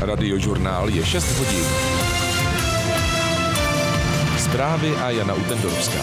Radiožurnál je 6 hodin. Zprávy a Jana Utendorovská.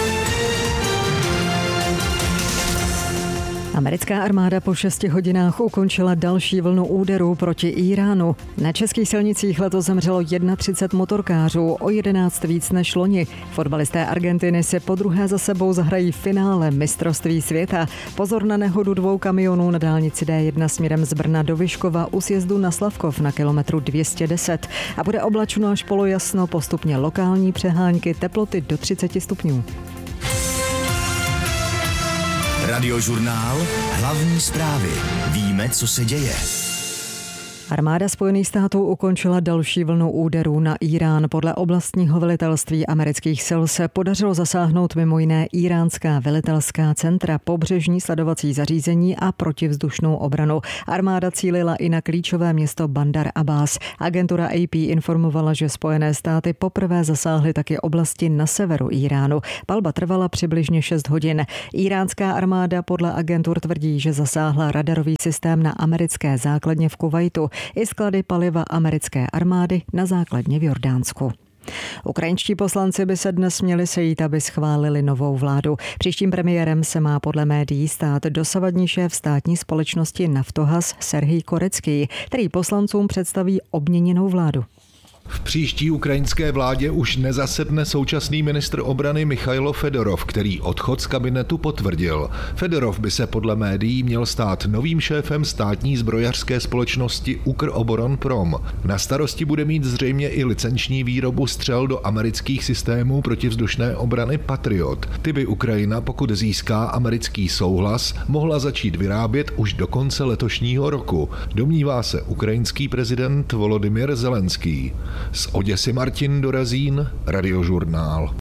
Americká armáda po 6 hodinách ukončila další vlnu úderů proti Íránu. Na českých silnicích letos zemřelo 31 motorkářů, o 11 víc než loni. Fotbalisté Argentiny si podruhé za sebou zahrají finále mistrovství světa. Pozor na nehodu 2 kamionů na dálnici D1 směrem z Brna do Vyškova u sjezdu na Slavkov na kilometru 210. A bude oblačno až polojasno, postupně lokální přehánky, teploty do 30 stupňů. Radiožurnál, hlavní zprávy. Víme, co se děje. Armáda Spojených států ukončila další vlnu úderů na Írán. Podle oblastního velitelství amerických sil se podařilo zasáhnout mimo jiné iránská velitelská centra, pobřežní sledovací zařízení a protivzdušnou obranu. Armáda cílila i na klíčové město Bandar Abbas. Agentura AP informovala, že Spojené státy poprvé zasáhly taky oblasti na severu Iránu. Palba trvala přibližně 6 hodin. Iránská armáda podle agentur tvrdí, že zasáhla radarový systém na americké základně v Kuvajtu i sklady paliva americké armády na základně v Jordánsku. Ukrajinští poslanci by se dnes měli sejít, aby schválili novou vládu. Příštím premiérem se má podle médií stát dosavadní šéf státní společnosti Naftogaz Serhij Korecký, který poslancům představí obměněnou vládu. V příští ukrajinské vládě už nezasedne současný ministr obrany Michailo Fedorov, který odchod z kabinetu potvrdil. Fedorov by se podle médií měl stát novým šéfem státní zbrojařské společnosti Ukroboronprom. Na starosti bude mít zřejmě i licenční výrobu střel do amerických systémů protivzdušné obrany Patriot. Ty by Ukrajina, pokud získá americký souhlas, mohla začít vyrábět už do konce letošního roku. Domnívá se ukrajinský prezident Volodymyr Zelenský. Z Oděsy Martin Dorazín, Radiožurnál.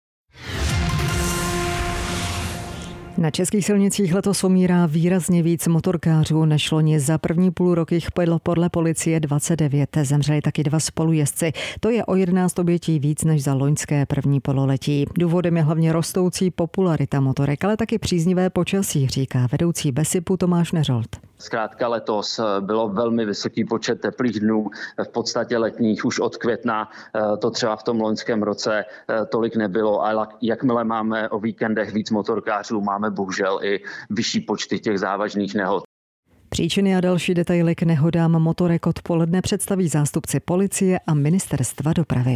Na českých silnicích letos umírá výrazně víc motorkářů než loni. Za první půlrok jich bylo podle policie 29. Zemřeli taky 2 spolujezdci. To je o 11 obětí víc než za loňské první pololetí. Důvodem je hlavně rostoucí popularita motorek, ale taky příznivé počasí, říká vedoucí BESIPu Tomáš Neřolt. Zkrátka letos bylo velmi vysoký počet teplých dnů, v podstatě letních už od května, to třeba v tom loňském roce tolik nebylo, ale jakmile máme o víkendech víc motorkářů, máme bohužel i vyšší počty těch závažných nehod. Příčiny a další detaily k nehodám motorek odpoledne představí zástupci policie a ministerstva dopravy.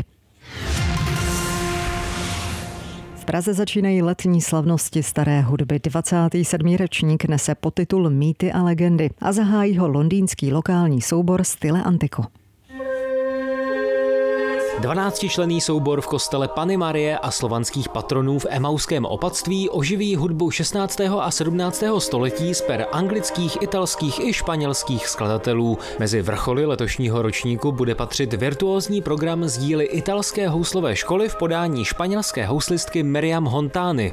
V Praze začínají letní slavnosti staré hudby. 27. ročník nese podtitul Mýty a legendy a zahájí ho londýnský lokální soubor Stile Antico. 12členný soubor v kostele Panny Marie a slovanských patronů v Emauském opatství oživí hudbu 16. a 17. století z per anglických, italských i španělských skladatelů. Mezi vrcholy letošního ročníku bude patřit virtuózní program z díly italské houslové školy v podání španělské houslistky Miriam Hontány.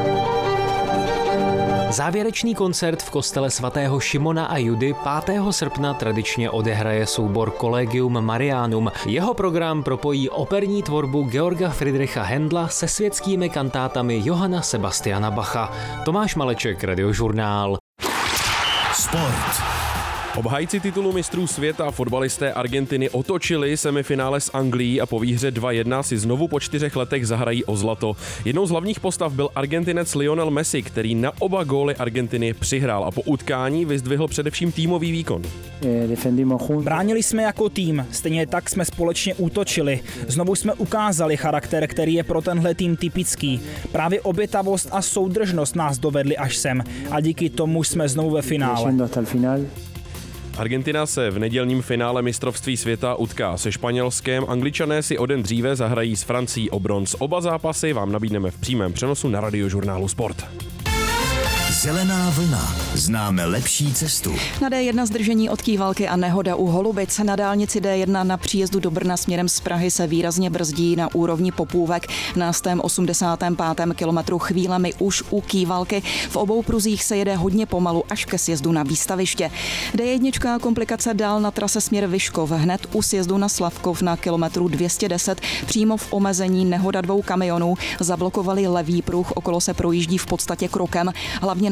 Závěrečný koncert v kostele svatého Šimona a Judy 5. srpna tradičně odehraje soubor Collegium Marianum. Jeho program propojí operní tvorbu Georga Friedricha Händla se světskými kantátami Johanna Sebastiana Bacha. Tomáš Maleček, Radiožurnál. Sport. Obhájci titulu mistrů světa fotbalisté Argentiny otočili semifinále s Anglií a po výhře 2-1 si znovu po 4 letech zahrají o zlato. Jednou z hlavních postav byl Argentinec Lionel Messi, který na oba góly Argentiny přihrál a po utkání vyzdvihl především týmový výkon. Bránili jsme jako tým, stejně tak jsme společně útočili. Znovu jsme ukázali charakter, který je pro tenhle tým typický. Právě obětavost a soudržnost nás dovedli až sem a díky tomu jsme znovu ve finále. Argentina se v nedělním finále mistrovství světa utká se Španělskem. Angličané si o den dříve zahrají s Francií o bronz. Oba zápasy vám nabídneme v přímém přenosu na Radiožurnálu Sport. Zelená vlna. Známe lepší cestu. Na D1 zdržení od Kývalky a nehoda u Holubic. Na dálnici D1 na příjezdu do Brna směrem z Prahy se výrazně brzdí na úrovni Popůvek. Na 85. kilometru chvílemi už u Kývalky. V obou pruzích se jede hodně pomalu až ke sjezdu na Výstaviště. D1 komplikace dál na trase směr Vyškov. Hned u sjezdu na Slavkov na kilometru 210. Přímo v omezení nehoda 2 kamionů. Zablokovali levý pruh, okolo se projíždí v podstatě krokem. Hlavně na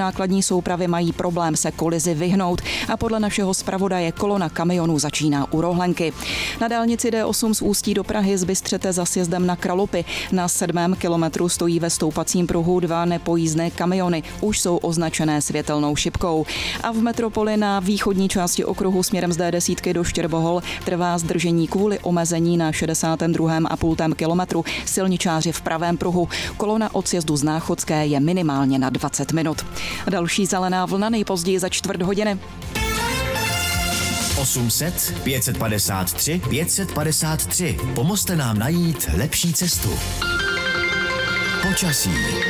nákladní soupravy mají problém se kolizi vyhnout a podle našeho zpravodaje kolona kamionů začíná u Rohlenky. Na dálnici D8 z Ústí do Prahy z Bystřete za sjezdem na Kralupy. Na 7. kilometru stojí ve stoupacím pruhu 2 nepojízdné kamiony. Už jsou označené světelnou šipkou. A v metropoli na východní části okruhu směrem z D10 do Štěrbohol trvá zdržení kvůli omezení na 62,5 kilometru. Silničáři v pravém pruhu. Kolona od sjezdu z Náchodské je minimálně na 20 minut. Další zelená vlna nejpozději za čtvrt hodiny. 800 553 553. Pomozte nám najít lepší cestu. Počasí.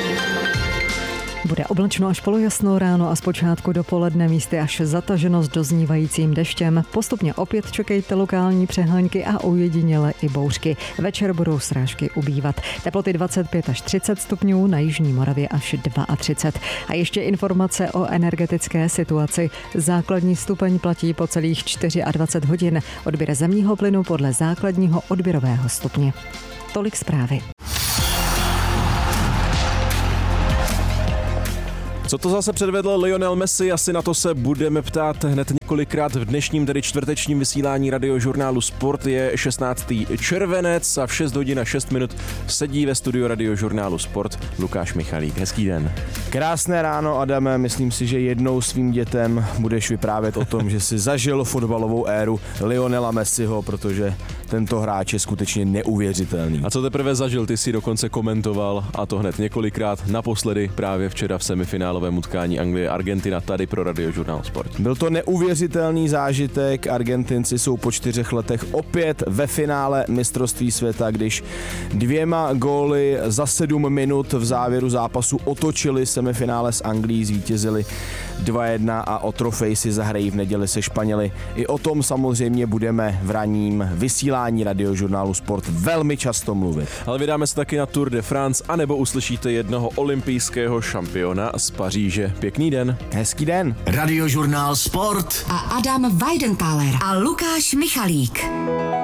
Bude oblačno až polojasno ráno a zpočátku dopoledne místy až zataženo s doznívajícím deštěm. Postupně opět čekejte lokální přehánky a ojediněle i bouřky. Večer budou srážky ubývat. Teploty 25 až 30 stupňů, na jižní Moravě až 32. A ještě informace o energetické situaci. Základní stupeň platí po celých 24 hodin. Odběr zemního plynu podle základního odběrového stupně. Tolik zprávy. Co to zase předvedl Lionel Messi? Asi na to se budeme ptát hned několikrát v dnešním, tedy čtvrtečním vysílání radiožurnálu Sport. Je 16. červenec a v 6 hodin a 6 minut sedí ve studiu radiožurnálu Sport Lukáš Michalík. Hezký den. Krásné ráno, Adame. Myslím si, že jednou svým dětem budeš vyprávět o tom, že si zažil fotbalovou éru Lionela Messiho, protože tento hráč je skutečně neuvěřitelný. A co teprve zažil? Ty si dokonce komentoval, a to hned několikrát, naposledy právě včera v semifinálovém utkání Anglie-Argentina tady pro radiožurnál Sport. Byl to neuvěřitelný zážitek. Argentinci jsou po 4 letech opět ve finále mistrovství světa, když 2 góly za 7 minut v závěru zápasu otočili semifinále s Anglií, zvítězili 2-1 a o trofej si zahrají v neděli se Španěli. I o tom samozřejmě budeme v ranním vysílání radiožurnálu Sport velmi často mluvit. Ale vydáme se taky na Tour de France, anebo uslyšíte jednoho olympijského šampiona z Paříže. Pěkný den. Hezký den. Radiožurnál Sport a Adam Weidenkaler a Lukáš Michalík.